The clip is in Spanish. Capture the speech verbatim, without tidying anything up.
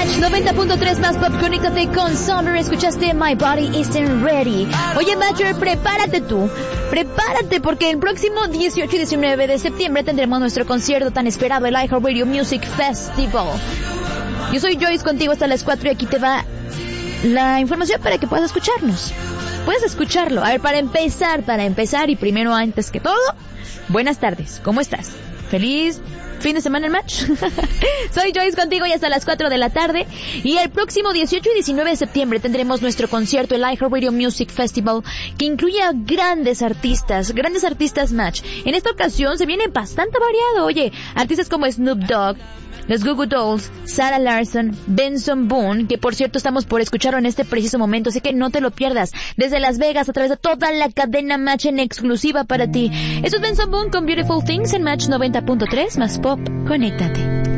Match noventa punto tres más pop. Conéctate con Summer. Escuchaste My Body Isn't Ready. Oye, Matcher, prepárate tú. Prepárate porque el próximo dieciocho y diecinueve de septiembre tendremos nuestro concierto tan esperado, el iHeartRadio Music Festival. Yo soy Joyce, contigo hasta las cuatro y aquí te va la información para que puedas escucharnos. Puedes escucharlo. A ver, para empezar, para empezar y primero antes que todo, buenas tardes. ¿Cómo estás? ¿Feliz fin de semana en Match? Soy Joyce contigo y hasta las cuatro de la tarde. Y el próximo dieciocho y diecinueve de septiembre tendremos nuestro concierto, el iHeartRadio Music Festival, que incluye a grandes artistas, grandes artistas Match. En esta ocasión se viene bastante variado. Oye, artistas como Snoop Dogg, los Goo Goo Dolls, Sarah Larson, Benson Boone, que por cierto estamos por escucharlo en este preciso momento, así que no te lo pierdas. Desde Las Vegas, a través de toda la cadena Match en exclusiva para ti. Eso es Benson Boone con Beautiful Things en Match noventa punto tres más pop. Conéctate.